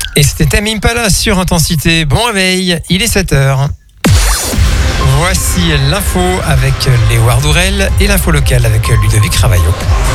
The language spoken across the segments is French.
Et c'était Tame Impala sur Intensité. Bon réveil, il est 7h. Voici l'info avec Léo Ardourel et l'info locale avec Ludovic Ravaillot.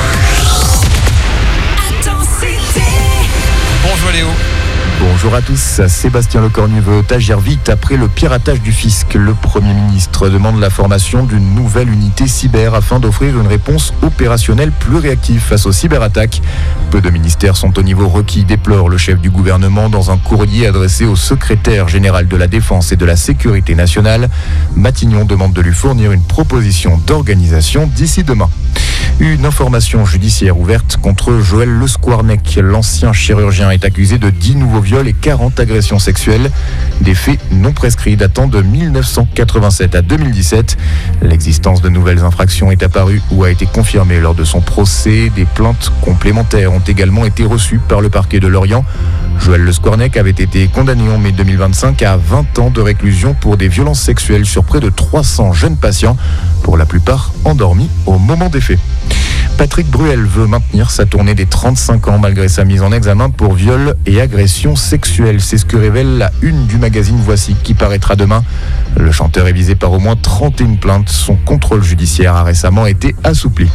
Bonjour Léo. Bonjour à tous. Sébastien Lecornu veut agir vite après le piratage du fisc. Le Premier ministre demande la formation d'une nouvelle unité cyber afin d'offrir une réponse opérationnelle plus réactive face aux cyberattaques. Peu de ministères sont au niveau requis, déplore le chef du gouvernement dans un courrier adressé au secrétaire général de la Défense et de la Sécurité nationale. Matignon demande de lui fournir une proposition d'organisation d'ici demain. Une information judiciaire ouverte contre Joël Le Squarnec. L'ancien chirurgien est accusé de 10 nouveaux viols et 40 agressions sexuelles. Des faits non prescrits datant de 1987 à 2017. L'existence de nouvelles infractions est apparue ou a été confirmée lors de son procès. Des plaintes complémentaires ont également été reçues par le parquet de Lorient. Joël Le Squarnec avait été condamné en mai 2025 à 20 ans de réclusion pour des violences sexuelles sur près de 300 jeunes patients, pour la plupart endormis au moment des faits. Patrick Bruel veut maintenir sa tournée des 35 ans malgré sa mise en examen pour viol et agression sexuelle. C'est ce que révèle la une du magazine Voici qui paraîtra demain. Le chanteur est visé par au moins 31 plaintes. Son contrôle judiciaire a récemment été assoupli.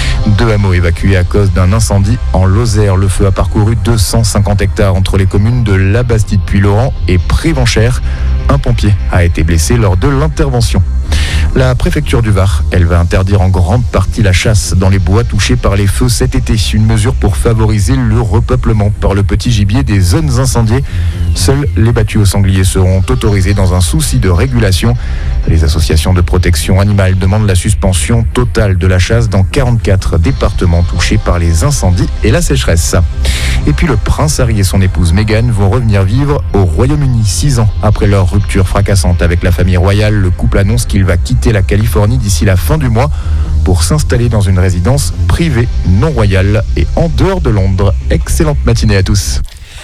2 hameaux évacués à cause d'un incendie en Lozère. Le feu a parcouru 250 hectares entre les communes de La Bastide-Puylaurent et Prévenchères. Un pompier a été blessé lors de l'intervention. La préfecture du Var, elle va interdire en grande partie la chasse dans les bois touchés par les feux cet été. Une mesure pour favoriser le repeuplement par le petit gibier des zones incendiées. Seuls les battues au sanglier seront autorisés dans un souci de régulation. Les associations de protection animale demandent la suspension totale de la chasse dans 44 départements touchés par les incendies et la sécheresse. Et puis le prince Harry et son épouse Meghan vont revenir vivre au Royaume-Uni 6 ans après leur rupture fracassante avec la famille royale. Le couple annonce qu'il va quitter la Californie d'ici la fin du mois pour s'installer dans une résidence privée non royale et en dehors de Londres. Excellente matinée à tous.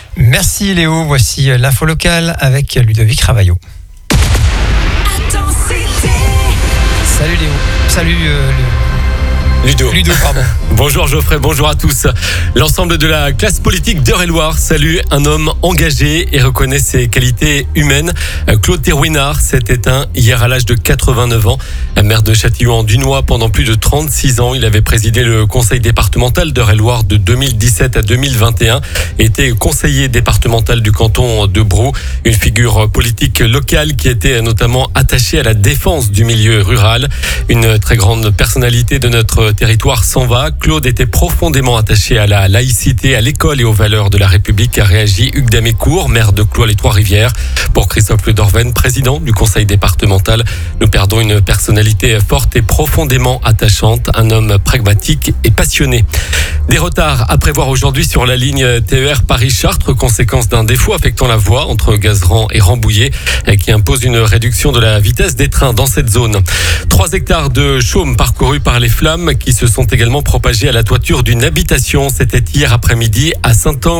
Merci Léo, voici l'info locale avec Ludovic Ravaillot. Salut Léo. Salut Ludo, pardon. Bonjour Geoffrey, bonjour à tous. L'ensemble de la classe politique d'Eure-et-Loir salue un homme engagé et reconnaît ses qualités humaines. Claude Thérouinard s'est éteint hier à l'âge de 89 ans. Maire de Châtillon-en-Dunois pendant plus de 36 ans, il avait présidé le conseil départemental d'Eure-et-Loir de 2017 à 2021 et était conseiller départemental du canton de Brou. Une figure politique locale qui était notamment attachée à la défense du milieu rural. Une très grande personnalité de notre territoire s'en va. Claude était profondément attaché à la laïcité, à l'école et aux valeurs de la République, a réagi Hugues Damécourt, maire de Cloix-les-Trois-Rivières. Pour Christophe Le Dorven, président du conseil départemental, nous perdons une personnalité forte et profondément attachante, un homme pragmatique et passionné. Des retards à prévoir aujourd'hui sur la ligne TER Paris-Chartres, conséquence d'un défaut affectant la voie entre Gazeran et Rambouillet, qui impose une réduction de la vitesse des trains dans cette zone. 3 hectares de chaume parcourus par les flammes qui se sont également propagés à la toiture d'une habitation. C'était hier après-midi à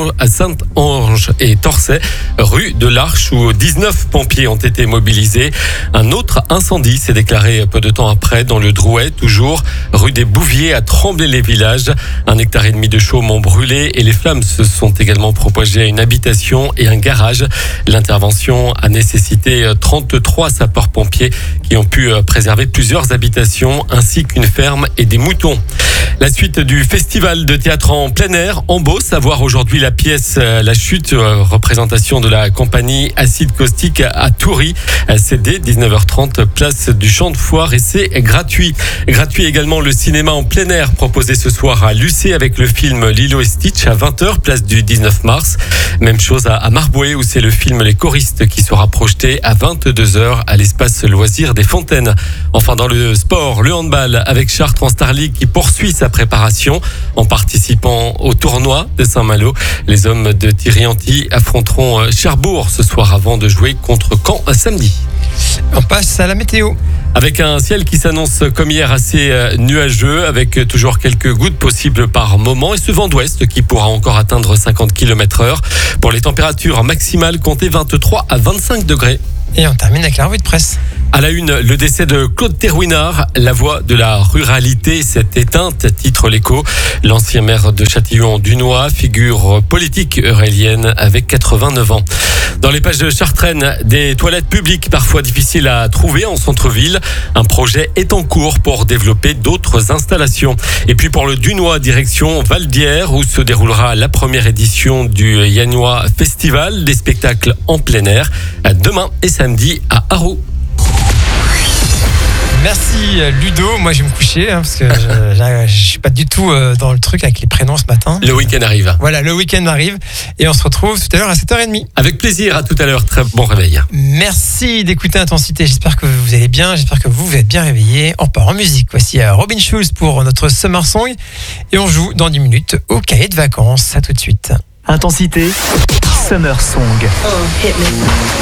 Saint-Ange et Torçay, rue de l'Arche, où 19 pompiers ont été mobilisés. Un autre incendie s'est déclaré peu de temps après dans le Drouet, toujours rue des Bouviers à Tremblay-les-Villages. 1,5 hectare de chaume ont brûlé et les flammes se sont également propagées à une habitation et un garage. L'intervention a nécessité 33 sapeurs-pompiers qui ont pu préserver plusieurs habitations ainsi qu'une ferme et des moutons. La suite du festival de théâtre en plein air en Beauce, à voir aujourd'hui la pièce La Chute, représentation de la compagnie Acide Caustique à Toury. C'est dès 19h30, place du Champ de Foire et c'est gratuit. Gratuit également le cinéma en plein air proposé ce soir à Lucé avec le film Lilo et Stitch à 20h, place du 19 mars. Même chose à Marboué où c'est le film Les Choristes qui sera projeté à 22h à l'espace loisirs des Fontaines. Enfin dans le sport, le handball avec Chartres en Star League qui poursuit sa préparation en participant au tournoi de Saint-Malo. Les hommes de Thierry Anti affronteront Cherbourg ce soir avant de jouer contre Caen samedi. On passe à la météo. Avec un ciel qui s'annonce comme hier assez nuageux, avec toujours quelques gouttes possibles par moment et ce vent d'ouest qui pourra encore atteindre 50 km/h. Pour les températures maximales, comptez 23 à 25 degrés. Et on termine avec la revue de presse. À la une, le décès de Claude Terwinard, la voix de la ruralité s'est éteinte, titre l'Écho. L'ancien maire de Châtillon-Dunois, figure politique eurélienne avec 89 ans. Dans les pages de Chartraine, des toilettes publiques parfois difficiles à trouver en centre-ville. Un projet est en cours pour développer d'autres installations. Et puis pour le Dunois, direction Valdière, où se déroulera la première édition du Yannois Festival, des spectacles en plein air, demain et samedi à Haro. Merci Ludo, moi je vais me coucher parce que je suis pas du tout dans le truc avec les prénoms ce matin. Le week-end arrive. Voilà, le week-end arrive et on se retrouve tout à l'heure à 7h30. Avec plaisir, à tout à l'heure, très bon réveil. Merci d'écouter Intensité, j'espère que vous allez bien, j'espère que vous êtes bien réveillés. On part en musique, voici Robin Schulz pour notre Summer Song et on joue dans 10 minutes au cahier de vacances, à tout de suite. Intensité, Summer Song. Oh, hit me.